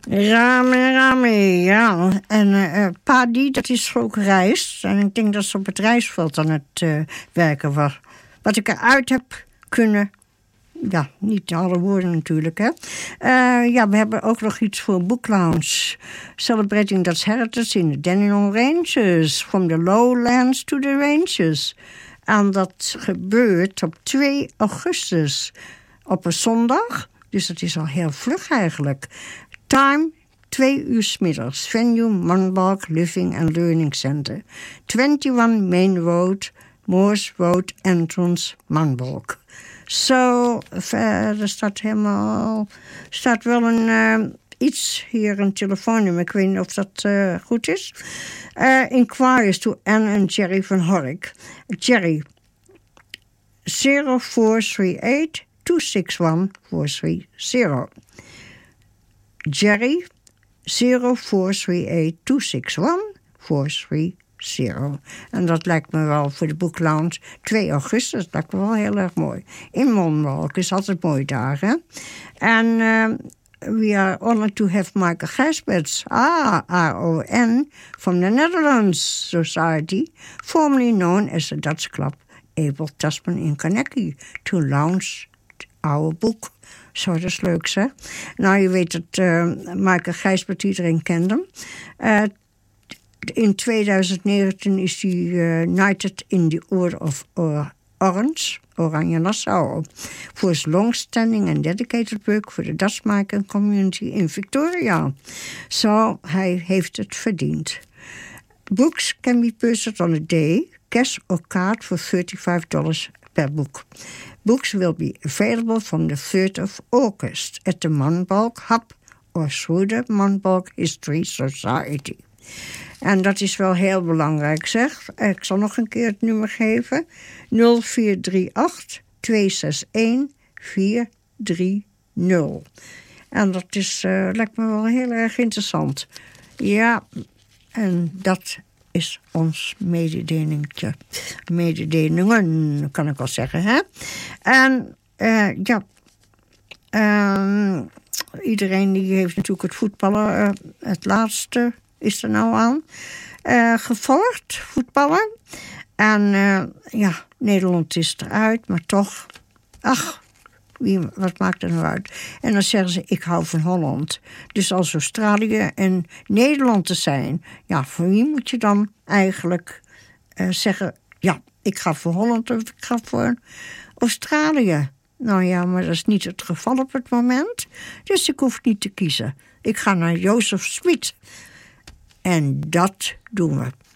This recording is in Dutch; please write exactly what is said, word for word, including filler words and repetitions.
Rami, Rami, ja. En uh, Paddy, dat is ook reis. En ik denk dat ze op het reisveld aan het uh, werken was. Wat ik eruit heb kunnen... Ja, niet alle woorden natuurlijk, hè. Uh, ja, we hebben ook nog iets voor Book Lounge. Celebrating Dutch Heritage in the Dandenong Ranges. From the lowlands to the ranges. En dat gebeurt op twee augustus. Op een zondag. Dus dat is al heel vlug eigenlijk. Time, twee uur 's middags. Venue, Manbalk Living and Learning Center. eenentwintig Main Road, Moors Road Entrance, Manbalk. Zo, verder staat helemaal... staat wel een... Uh, iets hier, een telefoonnummer. Ik weet niet of dat uh, goed is. Uh, inquiries to Anne en Jerry van Hork. Jerry, zero four three eight two six one four three zero. Jerry, zero four three eight two six one four three zero. En dat lijkt me wel voor de Book Lounge twee augustus. Dat lijkt me wel heel erg mooi. In Monwalk is altijd mooi daar, hè. En uh, we are honored to have Michael Gijsberts, ah, R O N, from the Netherlands Society, formerly known as the Dutch Club Abel Tasman in Carnegie, to launch our book. Zo, dat is leuk, hè? Nou, je weet dat uh, Michael Gijsbert, iedereen kent hem. Uh, in twintig negentien is hij uh, knighted in the Order of Orange, Oranje Nassau, for his long-standing and dedicated work for the Dutch migrant community in Victoria. Zo, hij heeft het verdiend. Books can be purchased on a day, cash or card for thirty-five dollars per book. Books will be available from the third of August at the Manbalk Hub or through the Manbalk History Society. En dat is wel heel belangrijk, zeg. Ik zal nog een keer het nummer geven. nul vier drie acht twee zes een vier drie nul. En dat is, uh, lijkt me wel heel erg interessant. Ja, en dat is ons mededelingtje. Mededelingen, kan ik wel zeggen, hè. En uh, ja, uh, iedereen die heeft natuurlijk het voetballen, uh, het laatste is er nou aan uh, gevolgd, voetballen. En uh, ja, Nederland is eruit, maar toch, ach, wie, wat maakt er nou uit? En dan zeggen ze, ik hou van Holland. Dus als Australië en Nederland te zijn, ja, voor wie moet je dan eigenlijk uh, zeggen, ja, ik ga voor Holland of ik ga voor Australië? Nou ja, maar dat is niet het geval op het moment. Dus ik hoef niet te kiezen. Ik ga naar Joseph Smith. En dat doen we.